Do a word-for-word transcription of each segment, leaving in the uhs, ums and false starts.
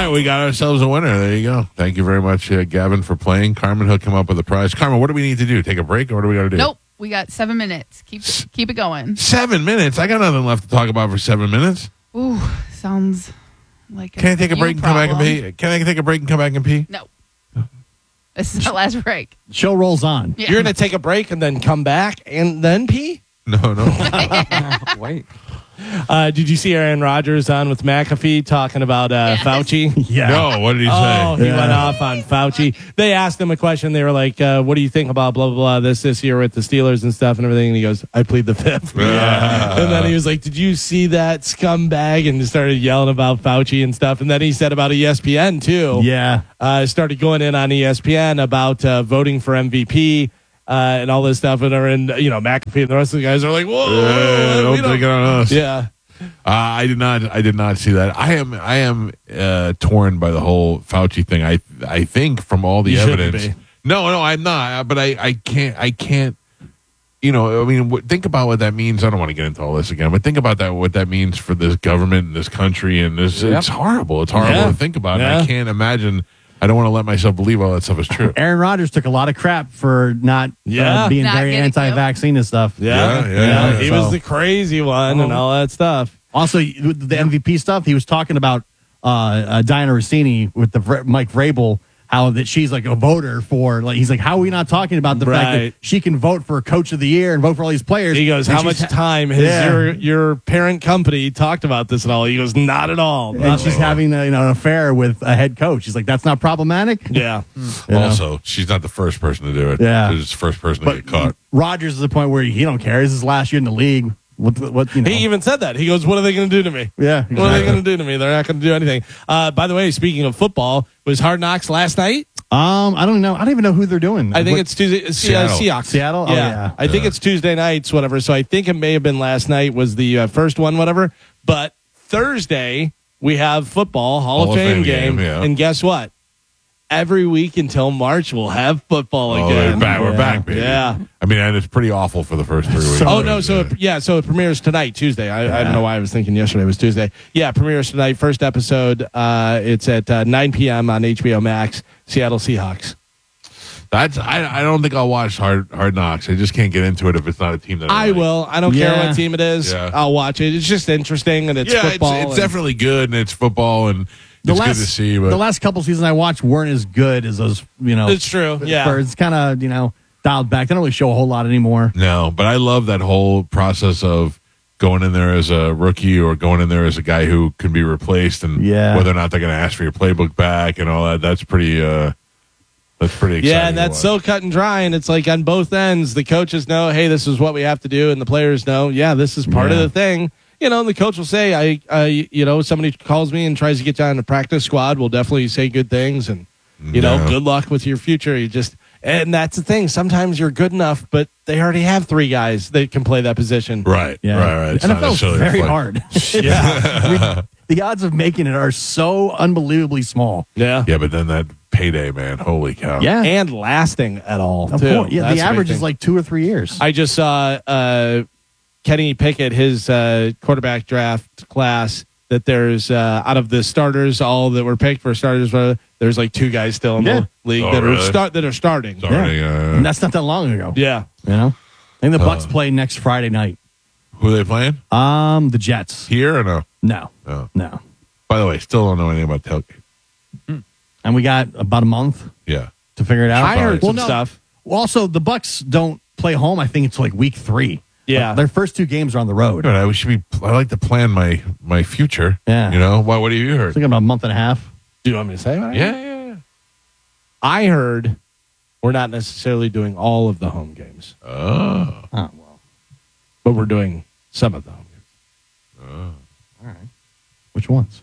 right, we got ourselves a winner. There you go. Thank you very much, uh, Gavin, for playing. Carmen, he'll come up with a prize. Carmen, what do we need to do? Take a break, or what do we got to do? Nope. We got seven minutes. Keep keep it going. Seven minutes? I got nothing left to talk about for seven minutes. Ooh, sounds like a Can I take a you break and come back and problem. pee? Can I take a break and come back and pee? No. This is our last break. Show rolls on. Yeah. You're going to take a break and then come back and then pee? No, no. Wait. Uh, did you see Aaron Rodgers on with McAfee talking about uh, Yes. Fauci? Yeah. No, what did he Oh, say? he Yeah. went off on Fauci. They asked him a question. They were like, uh, what do you think about blah, blah, blah, this, this year with the Steelers and stuff and everything? And he goes, I plead the fifth. Yeah. And then he was like, did you see that scumbag? And started yelling about Fauci and stuff. And then he said about E S P N, too. Yeah. Uh, started going in on E S P N about uh, voting for M V P uh, and all this stuff. And, and, you know, McAfee and the rest of the guys are like, whoa. Yeah, we don't don't- take it on us. Yeah. Uh, I did not. I did not see that. I am. I am uh, torn by the whole Fauci thing. I. I think from all the You shouldn't evidence. be. No, no, I'm not. But I. I can't. I can't. You know. I mean, what, think about what that means. I don't want to get into all this again. But think about that. What that means for this government and this country and this. Yep. It's horrible. It's horrible Yeah. to think about. Yeah. And I can't imagine. I don't want to let myself believe all that stuff is true. Aaron Rodgers took a lot of crap for not Yeah. uh, being Not very getting- anti-vaccine and stuff. Yeah. Yeah, yeah, yeah. He So- was the crazy one and all that stuff. Also, with the M V P stuff, he was talking about uh, uh, Diana Rossini with the Vra- Mike Vrabel, how that she's like a voter for, like, he's like, how are we not talking about the fact Right. that she can vote for Coach of the Year and vote for all these players? He goes, And how much she's ha- time has Yeah. your your parent company talked about this at all? He goes, not at all. And Nothing. she's having uh, you know, an affair with a head coach. He's like, that's not problematic. Yeah. You know? Also, she's not the first person to do it. Yeah. She's the first person to But get caught. Rodgers is the point where he don't care. This is his last year in the league. What, what you know? He even said that. He goes, what are they going to do to me? yeah, What are they exactly. going to do to me? They're not going to do anything. Uh, by the way, speaking of football, was Hard Knocks last night? Um, I don't know. I don't even know who they're doing. I think What- it's Tuesday. It's, Seattle. Uh, Seahawks. Seattle? Oh, yeah. I think Yeah. it's Tuesday nights, whatever. So I think it may have been last night was the uh, first one, whatever. But Thursday, we have football, Hall, of Fame, game. game, yeah. And guess what? Every week until March, we'll have football Oh, again. we're back. We're Yeah. back, baby. Yeah. I mean, and it's pretty awful for the first three weeks. Oh no! So it, yeah, so it premieres tonight, Tuesday. I, I don't know why I was thinking yesterday was Tuesday. Yeah, premieres tonight. First episode. Uh, it's at uh, nine p.m. on H B O Max. Seattle Seahawks. That's I, I don't think I'll watch Hard Hard Knocks. I just can't get into it if it's not a team that I, I like. will. I don't care Yeah. what team it is. Yeah. I'll watch it. It's just interesting and it's yeah, football. it's, it's and- definitely good and it's football and The it's last, good to see. But the last couple seasons I watched weren't as good as those, you know. It's true. Yeah. It's kind of, you know, dialed back. They don't really show a whole lot anymore. no, but I love that whole process of going in there as a rookie or going in there as a guy who can be replaced and Yeah. whether or not they're going to ask for your playbook back and all that. That's pretty. Uh, that's pretty exciting. Yeah, and to that's watch. so cut and dry, and it's like on both ends. The coaches know, hey, this is what we have to do, and the players know, yeah, this is part of Yeah. the thing. You know, and the coach will say, I, I, you know, somebody calls me and tries to get you on the practice squad, will definitely say good things, and you know, Yeah. good luck with your future. You just, and that's the thing. Sometimes you're good enough, but they already have three guys that can play that position. Right, Yeah. right, right. It's N not F L is necessarily very reflect- hard. Yeah, I mean, the odds of making it are so unbelievably small. yeah, Yeah, but then that payday, man, holy cow! Yeah. and lasting at all Of too. course. Yeah, That's the big average is thing. like two or three years. I just saw uh, Kenny Pickett, his uh, quarterback draft class, that there's uh, out of the starters, all that were picked for starters, uh, there's like two guys still in Yeah. the league Oh, that really? are start that are starting. Sorry, uh, and that's not that long ago. Yeah, You know? I think the Bucks play next Friday night. who are they playing Um, the Jets. here or no? No. No. No. By the way, still don't know anything about tailgate. And we got about a month Yeah. to figure it out. I heard Well, some no. stuff. Well, also, the Bucks don't play home. I think it's like week three. Yeah. Their first two games are on the road. But I should be. I like to plan my my future. Yeah. You know what? What have you I heard? think about a month and a half. Do you want me to say? What I Yeah, heard? yeah, yeah. I heard we're not necessarily doing all of the home games, Oh, Oh, well. but we're doing some of the home games. All right. Which ones?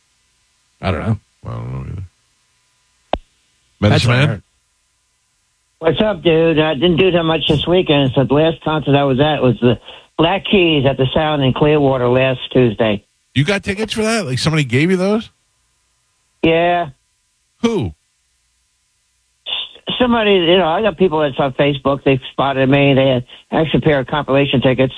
I don't know. well, I don't know either. That's Medicine what I man. heard. What's up, dude? I didn't do that much this weekend. So the last concert I was at was the Black Keys at the Sound in Clearwater last Tuesday. You got tickets for that? Like somebody gave you those? Yeah. Who? Somebody, you know, I got people that's on Facebook. They spotted me. They had an extra pair of compilation tickets.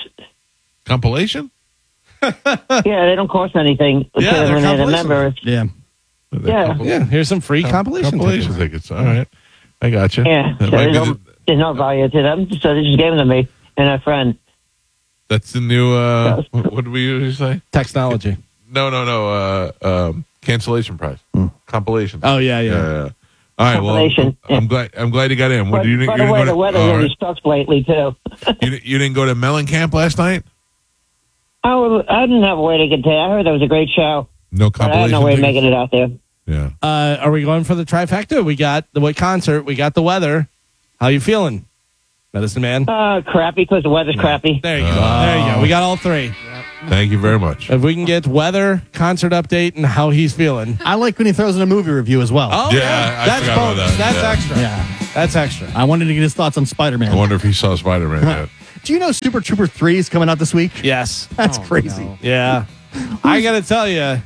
Compilation? Yeah, they don't cost anything. Yeah, they're when they're a compilation. member. Yeah. The Yeah. couple- Yeah, here's some free com- compilation, compilation tickets. tickets. All right, I got you. Yeah, so That might there's be no, the- there's no value to them, so they just gave them to me and a friend. that's the new. Uh, what, what do we usually say? Technology. No, no, no. Uh, um, cancellation prize. Compilation. Oh yeah, yeah. yeah. yeah. All right. Well, Compilation, I'm, I'm yeah. glad. I'm glad you got in. What, But, you didn't, by you the didn't way, go to, the weather all really right. sucks lately too. you, didn't- you didn't go to Mellencamp last night? I, was, I didn't have a way to get there. I heard that was a great show, No but I had compilation. no way of tickets? making it out there. Yeah. Uh, are we going for the trifecta? We got the what concert? We got the weather. How you feeling, Medicine Man? Uh, crappy because the weather's crappy. There you go. Oh. There you go. We got all three. Thank you very much. If we can get weather, concert update, and how he's feeling. I like when he throws in a movie review as well. Oh Yeah, yeah, I that's forgot about bonus. that. That's Yeah. extra. Yeah. That's extra. I wanted to get his thoughts on Spider I Man. wonder if he saw Spider Man yet. Do you know Super Trooper three is coming out this week? Yes. That's crazy. Yeah. I got to tell you,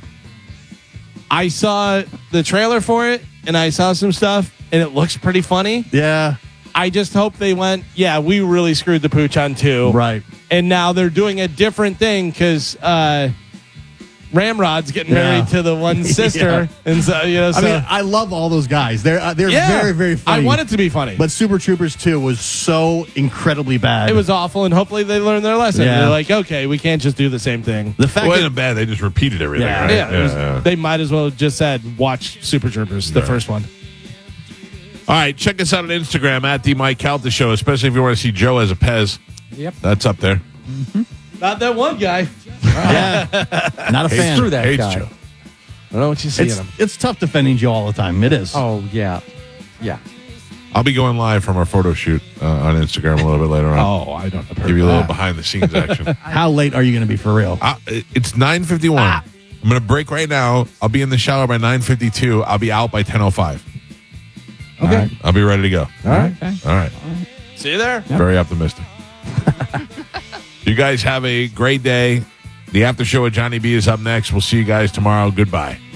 I saw the trailer for it and I saw some stuff and it looks pretty funny. Yeah. I just hope they went, yeah, we really screwed the pooch on two. Right. And now they're doing a different thing because uh, Ramrod's getting Yeah. married to the one sister. And so, you know, so. I mean, I love all those guys. They're uh, they're yeah, very very funny. I want it to be funny. But Super Troopers two was so incredibly bad. it was awful, and hopefully they learned their lesson. Yeah. They're like, okay, we can't just do the same thing. the It fact wasn't that bad. They just repeated everything, Yeah. right? Yeah, it was- they might as well have just said, watch Super Troopers, the Right. first one. All right, check us out on Instagram at the Mike Calta Show, especially if you want to see Joe as a Pez. Yep. That's up there. Not that one guy. yeah, not a fan. Screw that Hates guy. Joe. I don't know what you see in It's him. it's tough defending Joe all the time. It is. Oh yeah, yeah. I'll be going live from our photo shoot uh, on Instagram a little bit later on. Oh, I don't know. Give you a little behind the scenes action. How late are you going to be for real? uh, it's nine fifty-one. Ah. I'm going to break right now. I'll be in the shower by nine fifty-two. I'll be out by ten oh five. Okay. All right. I'll be ready to go. All right. Okay. All right. See you there. Very optimistic. You guys have a great day. The after show with Johnny B is up next. We'll see you guys tomorrow. Goodbye.